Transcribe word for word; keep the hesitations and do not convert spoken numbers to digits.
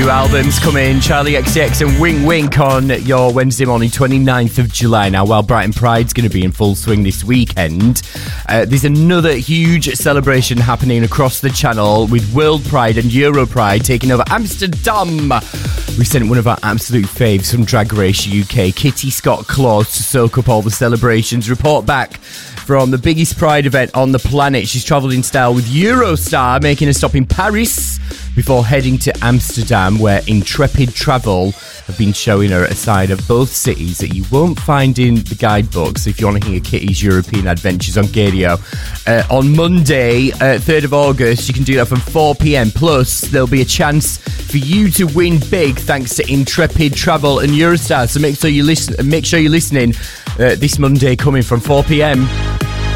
new albums coming, Charlie X C X and Wink Wink on your Wednesday morning, twenty-ninth of July. Now, while Brighton Pride's going to be in full swing this weekend, uh, there's another huge celebration happening across the channel with World Pride and Euro Pride taking over Amsterdam. We sent one of our absolute faves from Drag Race U K, Kitty Scott-Claus, to soak up all the celebrations, report back from the biggest Pride event on the planet. She's travelled in style with Eurostar, making a stop in Paris before heading to Amsterdam, where Intrepid Travel have been showing her a side of both cities that you won't find in the guidebooks if you want to hear Kitty's European adventures on Gadio. Uh, on Monday, uh, third of August, you can do that from four p.m. Plus, there'll be a chance for you to win big thanks to Intrepid Travel and Eurostar. So make sure you listen. Make sure you're listening uh, this Monday coming from four p.m.